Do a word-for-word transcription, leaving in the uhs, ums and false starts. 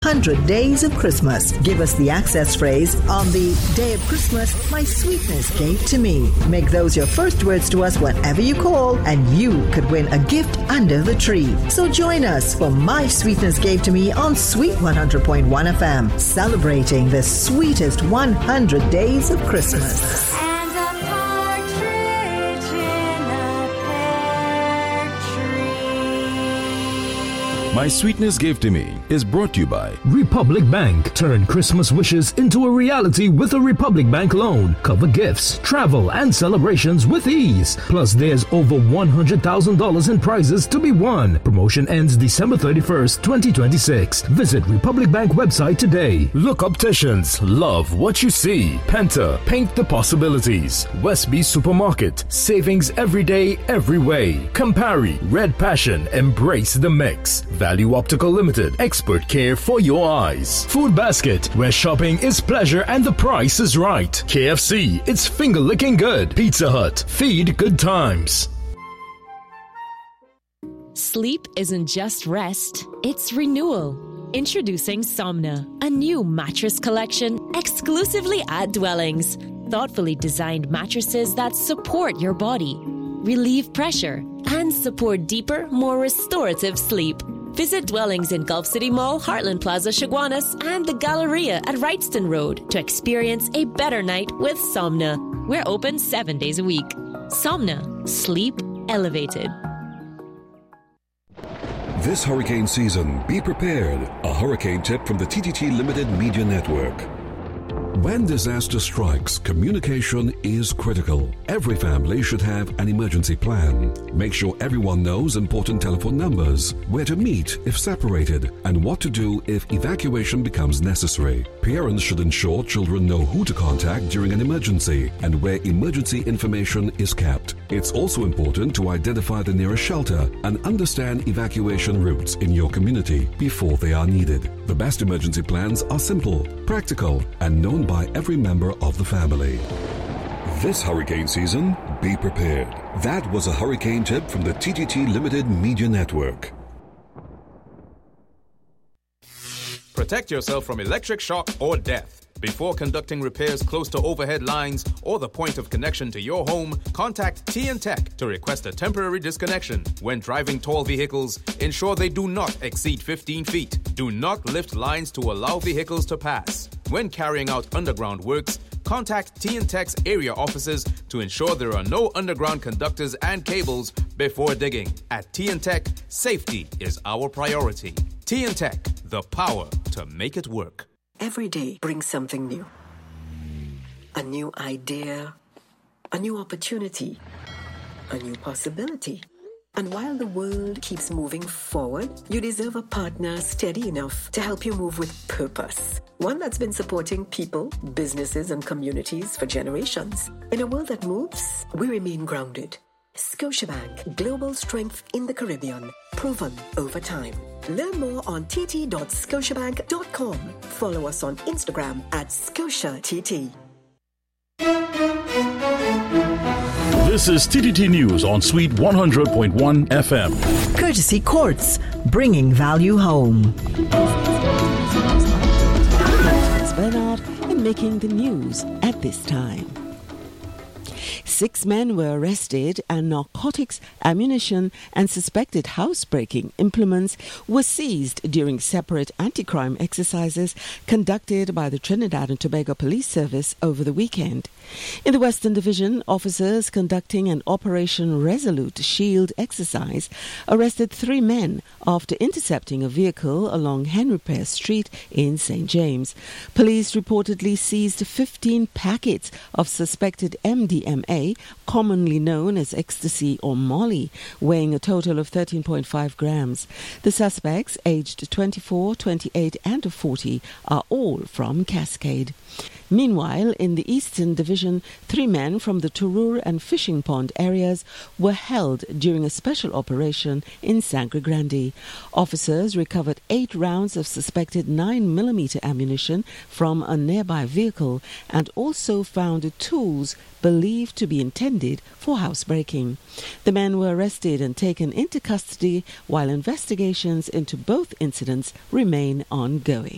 hundred Days of Christmas. Give us the access phrase, on the day of Christmas, my sweetness gave to me. Make those your first words to us whenever you call, and you could win a gift under the tree. So join us for My Sweetness Gave to Me on Sweet one hundred point one F M, celebrating the sweetest one hundred Days of Christmas. And a partridge in a pear tree. My Sweetness Gave to Me is brought to you by Republic Bank. Turn Christmas wishes into a reality with a Republic Bank loan. Cover gifts, travel, and celebrations with ease. Plus, there's over one hundred thousand dollars in prizes to be won. Promotion ends December thirty-first, twenty twenty-six. Visit Republic Bank website today. Look Opticians. Love what you see. Penta. Paint the possibilities. Westby Supermarket. Savings every day, every way. Campari. Red Passion. Embrace the mix. Value Optical Limited. Expert care for your eyes. Food Basket, where shopping is pleasure and the price is right. K F C, it's finger licking good. Pizza Hut, feed good times. Sleep isn't just rest, it's renewal. Introducing Somna, a new mattress collection exclusively at Dwellings. Thoughtfully designed mattresses that support your body, relieve pressure, and support deeper, more restorative sleep. Visit Dwellings in Gulf City Mall, Heartland Plaza, Chaguanas, and the Galleria at Wrightston Road to experience a better night with Somna. We're open seven days a week. Somna. Sleep elevated. This hurricane season, be prepared. A hurricane tip from the T T T Limited Media Network. When disaster strikes, communication is critical. Every family should have an emergency plan. Make sure everyone knows important telephone numbers, where to meet if separated, and what to do if evacuation becomes necessary. Parents should ensure children know who to contact during an emergency and where emergency information is kept. It's also important to identify the nearest shelter and understand evacuation routes in your community before they are needed. The best emergency plans are simple, practical, and known by every member of the family. This hurricane season, be prepared. That was a hurricane tip from the T T T Limited Media Network. Protect yourself from electric shock or death. Before conducting repairs close to overhead lines or the point of connection to your home, contact T N Tech to request a temporary disconnection. When driving tall vehicles, ensure they do not exceed fifteen feet. Do not lift lines to allow vehicles to pass. When carrying out underground works, contact T N Tech's area offices to ensure there are no underground conductors and cables before digging. At T N Tech, safety is our priority. T N Tech, the power to make it work. Every day brings something new. A new idea, a new opportunity, a new possibility. And while the world keeps moving forward, you deserve a partner steady enough to help you move with purpose. One that's been supporting people, businesses, and communities for generations. In a world that moves, we remain grounded. Scotiabank, global strength in the Caribbean, proven over time. Learn more on t t dot scotiabank dot com. Follow us on Instagram at Scotia T T. This is T T T News on Sweet one hundred point one F M. Courtesy Courts, bringing value home. Bernard in making the news at this time. Six men were arrested and narcotics, ammunition and suspected housebreaking implements were seized during separate anti-crime exercises conducted by the Trinidad and Tobago Police Service over the weekend. In the Western Division, officers conducting an Operation Resolute Shield exercise arrested three men after intercepting a vehicle along Henry Pear Street in Saint James. Police reportedly seized fifteen packets of suspected M D M A, commonly known as ecstasy or Molly, weighing a total of thirteen point five grams. The suspects, aged twenty-four, twenty-eight and forty, are all from Cascade. Meanwhile, in the Eastern Division, three men from the Turur and Fishing Pond areas were held during a special operation in Sangre Grande. Officers recovered eight rounds of suspected nine millimeter ammunition from a nearby vehicle and also found tools believed to be intended for housebreaking. The men were arrested and taken into custody while investigations into both incidents remain ongoing.